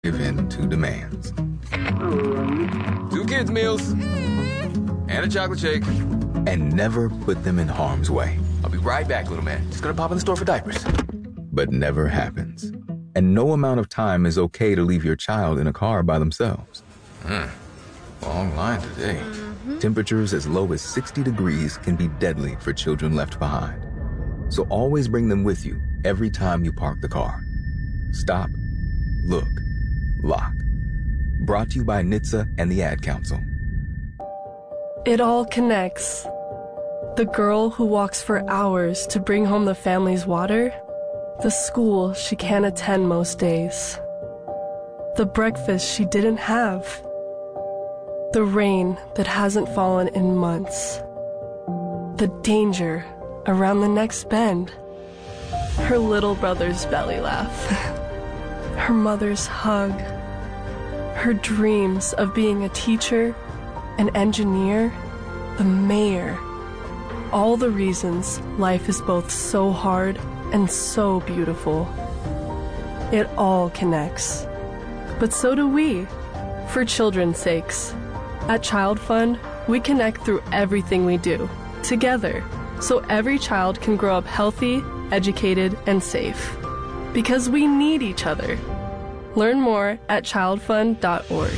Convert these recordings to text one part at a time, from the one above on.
give in to demands. 2 kids' meals and a chocolate shake. And never put them in harm's way. I'll be right back, little man. Just gonna pop in the store for diapers. But never happens. And no amount of time is okay to leave your child in a car by themselves. Long line today. Temperatures as low as 60 degrees can be deadly for children left behind. So always bring them with you every time you park the car. Stop, look, lock. Brought to you by NHTSA and the Ad Council. It all connects. The girl who walks for hours to bring home the family's water, the school she can't attend most days, the breakfast she didn't have, the rain that hasn't fallen in months, the danger around the next bend, her little brother's belly laugh, her mother's hug, her dreams of being a teacher, an engineer, the mayor. All the reasons life is both so hard and so beautiful. It all connects. But so do we, for children's sakes. At Child Fund, we connect through everything we do, together, so every child can grow up healthy, educated, and safe. Because we need each other. Learn more at childfund.org.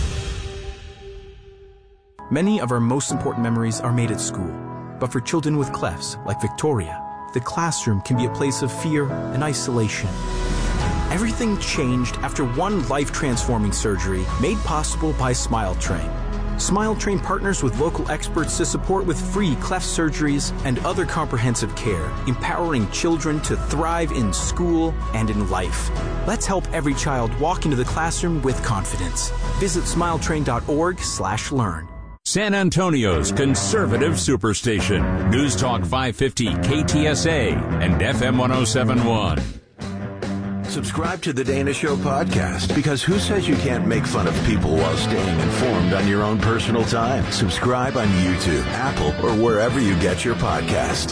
Many of our most important memories are made at school. But for children with clefts, like Victoria, the classroom can be a place of fear and isolation. Everything changed after one life-transforming surgery made possible by SmileTrain. SmileTrain partners with local experts to support with free cleft surgeries and other comprehensive care, empowering children to thrive in school and in life. Let's help every child walk into the classroom with confidence. Visit smiletrain.org/learn. San Antonio's conservative superstation. News Talk 550 KTSA and FM 1071. Subscribe to the Dana Show podcast, because who says you can't make fun of people while staying informed on your own personal time? Subscribe on YouTube, Apple, or wherever you get your podcast.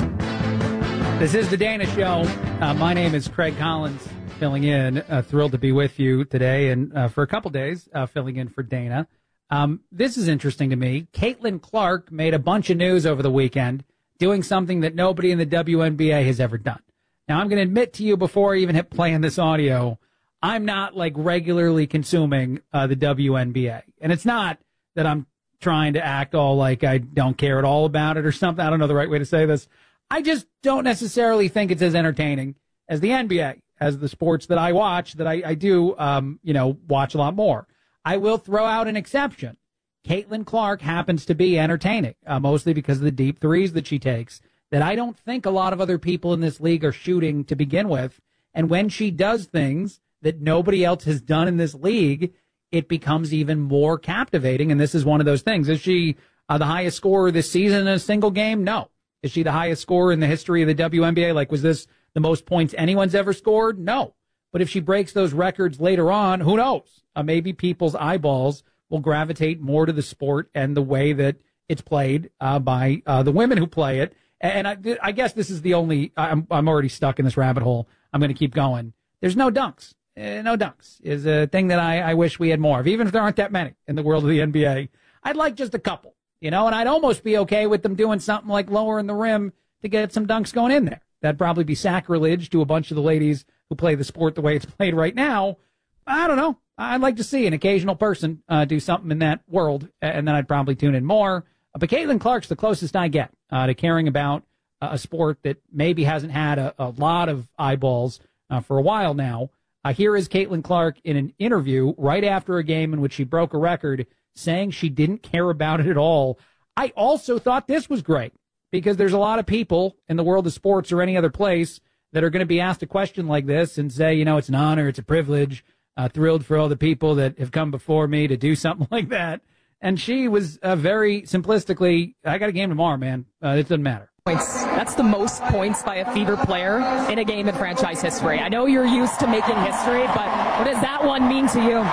This is the Dana Show. My name is Craig Collins, filling in. Thrilled to be with you today and for a couple days, filling in for Dana. This is interesting to me. Caitlin Clark made a bunch of news over the weekend doing something that nobody in the WNBA has ever done. Now, I'm going to admit to you before I even hit play in this audio, I'm not like regularly consuming the WNBA. And it's not that I'm trying to act all like I don't care at all about it or something. I don't know the right way to say this. I just don't necessarily think it's as entertaining as the NBA, as the sports that I watch, that I do, watch a lot more. I will throw out an exception. Caitlin Clark happens to be entertaining, mostly because of the deep threes that she takes, that I don't think a lot of other people in this league are shooting to begin with. And when she does things that nobody else has done in this league, it becomes even more captivating. And this is one of those things. Is she the highest scorer this season in a single game? No. Is she the highest scorer in the history of the WNBA? Like, was this the most points anyone's ever scored? No. But if she breaks those records later on, who knows? Maybe people's eyeballs will gravitate more to the sport and the way that it's played by the women who play it. And I guess this is the only, I'm already stuck in this rabbit hole. I'm going to keep going. There's no dunks. No dunks is a thing that I wish we had more of, even if there aren't that many in the world of the NBA. I'd like just a couple, and I'd almost be okay with them doing something like lowering the rim to get some dunks going in there. That'd probably be sacrilege to a bunch of the ladies who play the sport the way it's played right now. I don't know. I'd like to see an occasional person do something in that world, and then I'd probably tune in more. But Caitlin Clark's the closest I get to caring about a sport that maybe hasn't had a lot of eyeballs for a while now. Here is Caitlin Clark in an interview right after a game in which she broke a record, saying she didn't care about it at all. I also thought this was great, because there's a lot of people in the world of sports or any other place that are going to be asked a question like this and say, it's an honor, it's a privilege, thrilled for all the people that have come before me to do something like that. And she was very simplistically, I got a game tomorrow, man. It doesn't matter. Points. That's the most points by a Fever player in a game in franchise history. I know you're used to making history, but what does that one mean to you?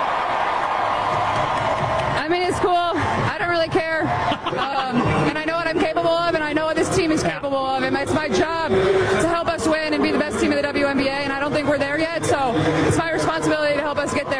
I mean, it's cool. I don't really care. And I know what I'm capable of, and I know what this team is capable of. And it's my job to help us win and be the best team in the WNBA, and I don't think we're there yet. So it's my responsibility to help us get there.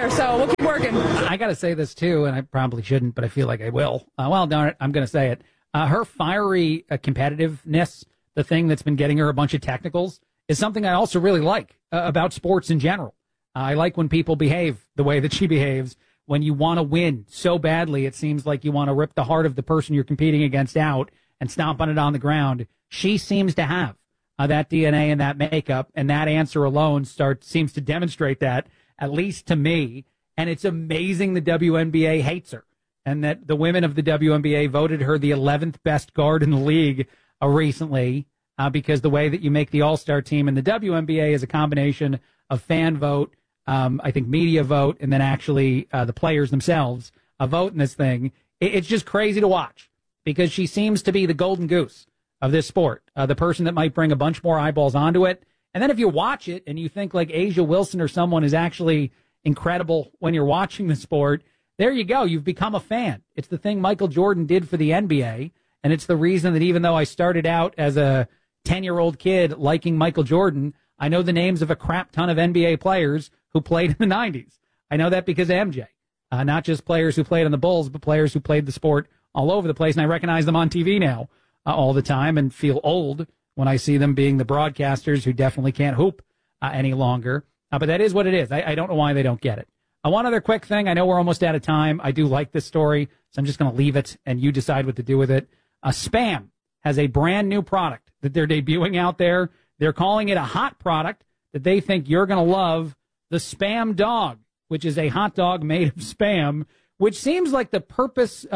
there. So we'll keep working. I got to say this, too, and I probably shouldn't, but I feel like I will. Well, darn it, I'm going to say it. Her fiery competitiveness, the thing that's been getting her a bunch of technicals, is something I also really like about sports in general. I like when people behave the way that she behaves. When you want to win so badly, it seems like you want to rip the heart of the person you're competing against out and stomp on it on the ground. She seems to have that DNA and that makeup, and that answer alone seems to demonstrate that, at least to me. And it's amazing the WNBA hates her, and that the women of the WNBA voted her the 11th best guard in the league recently, because the way that you make the All-Star team in the WNBA is a combination of fan vote, I think media vote, and then actually the players themselves vote in this thing. It's just crazy to watch, because she seems to be the golden goose of this sport, the person that might bring a bunch more eyeballs onto it. And then if you watch it and you think like Asia Wilson or someone is actually incredible when you're watching the sport, there you go. You've become a fan. It's the thing Michael Jordan did for the NBA, and it's the reason that even though I started out as a 10-year-old kid liking Michael Jordan, I know the names of a crap ton of NBA players who played in the 90s. I know that because of MJ. Not just players who played on the Bulls, but players who played the sport all over the place, and I recognize them on TV now all the time and feel old when I see them being the broadcasters who definitely can't hoop any longer. But that is what it is. I don't know why they don't get it. One other quick thing. I know we're almost out of time. I do like this story, so I'm just going to leave it, and you decide what to do with it. Spam has a brand new product that they're debuting out there. They're calling it a hot product that they think you're going to love, the Spam Dog, which is a hot dog made of Spam, which seems like the perfect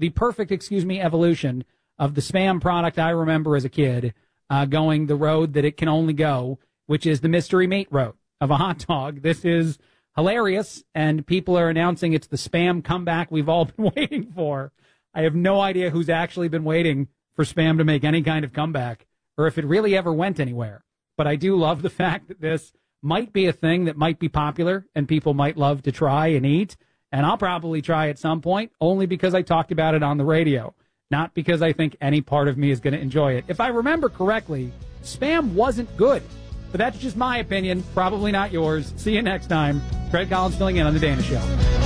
evolution of the Spam product I remember as a kid, going the road that it can only go, which is the mystery meat road of a hot dog. This is hilarious, and people are announcing it's the Spam comeback we've all been waiting for. I have no idea who's actually been waiting for Spam to make any kind of comeback, or if it really ever went anywhere. But I do love the fact that this might be a thing that might be popular and people might love to try and eat. And I'll probably try at some point, only because I talked about it on the radio, not because I think any part of me is going to enjoy it. If I remember correctly, Spam wasn't good. But that's just my opinion, probably not yours. See you next time. Craig Collins filling in on The Dana Show.